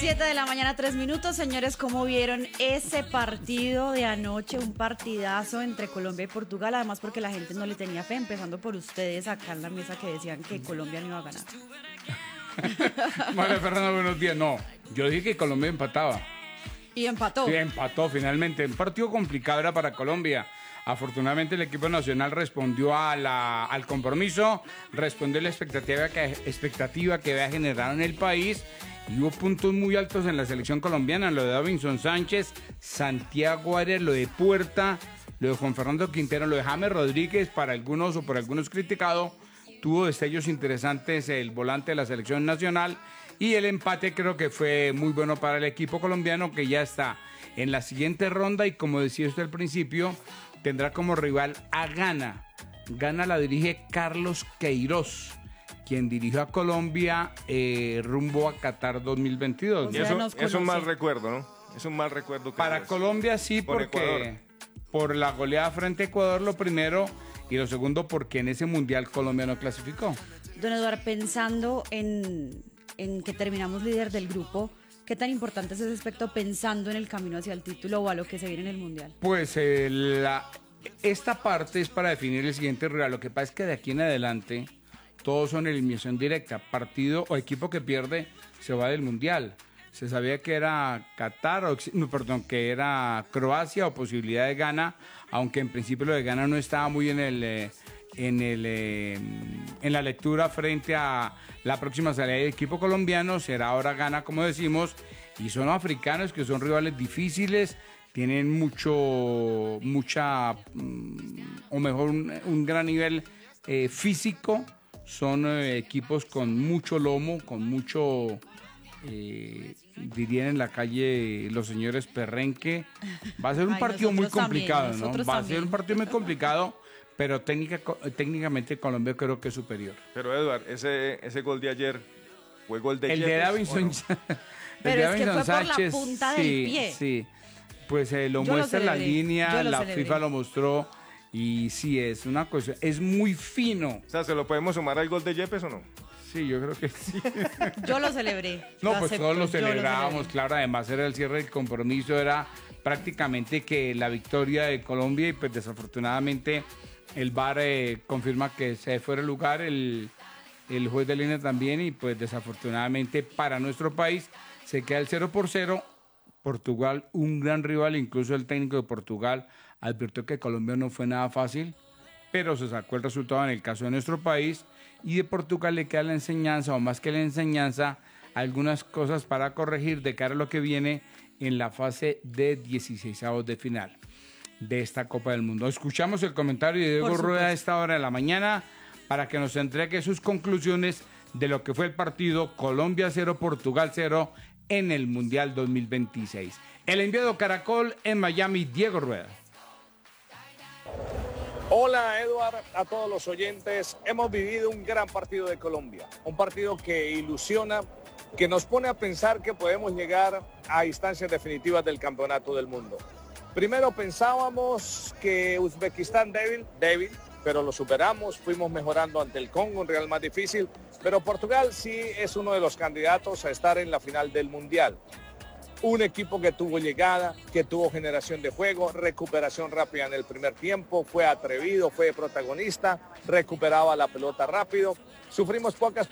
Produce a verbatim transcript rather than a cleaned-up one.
siete de la mañana, tres minutos. Señores, ¿cómo vieron ese partido de anoche? Un partidazo entre Colombia y Portugal, además porque la gente no le tenía fe, empezando por ustedes acá en la mesa que decían que Colombia no iba a ganar. María Fernanda, buenos días. No, yo dije que Colombia empataba. Y empató. Sí, empató finalmente. Un partido complicado era para Colombia. Afortunadamente el equipo nacional respondió a la, al compromiso, respondió a la expectativa que, expectativa que había generado en el país. Y hubo puntos muy altos en la selección colombiana, lo de Davinson Sánchez, Santiago Arias, lo de Puerta, lo de Juan Fernando Quintero, lo de James Rodríguez, para algunos o por algunos criticado. Tuvo destellos interesantes el volante de la selección nacional y el empate creo que fue muy bueno para el equipo colombiano, que ya está en la siguiente ronda y, como decía usted al principio, tendrá como rival a Ghana. Ghana la dirige Carlos Queiroz, quien dirigió a Colombia eh, rumbo a Qatar dos mil veintidós. O sea, eso, es un mal recuerdo, ¿no? Es un mal recuerdo. Para es. Colombia sí, por porque Ecuador. Por la goleada frente a Ecuador, lo primero, y lo segundo porque en ese mundial Colombia no clasificó. Don Eduardo, pensando en, en que terminamos líder del grupo, ¿qué tan importante es ese aspecto pensando en el camino hacia el título o a lo que se viene en el mundial? Pues eh, la, esta parte es para definir el siguiente rival. Lo que pasa es que de aquí en adelante todos son eliminación directa. Partido o equipo que pierde se va del mundial. Se sabía que era Qatar, o, no, perdón, que era Croacia o posibilidad de Ghana, aunque en principio lo de Ghana no estaba muy en el eh, en el eh, en la lectura frente a la próxima salida del equipo colombiano. Será ahora Ghana, como decimos, y son africanos que son rivales difíciles, tienen mucho, mucha, o mejor un, un gran nivel eh, físico. Son eh, equipos con mucho lomo, con mucho, eh, dirían en la calle los señores perrenque. Va a ser un Ay, partido muy complicado, también, ¿no? Va también. a ser un partido muy complicado, pero técnica, técnicamente Colombia creo que es superior. Pero Eduard, ese, ese gol de ayer fue gol de El Yepes, de Davinson, no? Pero es que fue Sánchez, por la punta sí, del pie. Sí, pues eh, lo Yo muestra lo la línea, la celebré. FIFA lo mostró. Y sí, es una cosa, es muy fino. O sea, ¿se lo podemos sumar al gol de Yepes o no? Sí, yo creo que sí. Yo lo celebré. No, lo pues acepto, todos lo lo celebrábamos, celebré. claro, además era el cierre del compromiso, era prácticamente que la victoria de Colombia, y pues desafortunadamente el V A R eh, confirma que se fuera el lugar, el, el juez de línea también, y pues desafortunadamente para nuestro país se queda el cero por cero. Portugal, un gran rival, incluso el técnico de Portugal advirtió que Colombia no fue nada fácil, pero se sacó el resultado en el caso de nuestro país, y de Portugal le queda la enseñanza, o más que la enseñanza, algunas cosas para corregir de cara a lo que viene en la fase de dieciseisavos de final de esta Copa del Mundo. Escuchamos el comentario de Diego Rueda a esta hora de la mañana para que nos entregue sus conclusiones de lo que fue el partido Colombia cero, Portugal cero en el Mundial dos mil veintiséis. El enviado Caracol en Miami, Diego Rueda. Hola Eduard, a todos los oyentes. Hemos vivido un gran partido de Colombia, un partido que ilusiona, que nos pone a pensar que podemos llegar a instancias definitivas del Campeonato del Mundo. Primero pensábamos que Uzbekistán débil, débil, pero lo superamos, fuimos mejorando ante el Congo, un rival más difícil, pero Portugal sí es uno de los candidatos a estar en la final del Mundial. Un equipo que tuvo llegada, que tuvo generación de juego, recuperación rápida en el primer tiempo, fue atrevido, fue protagonista, recuperaba la pelota rápido. Sufrimos pocas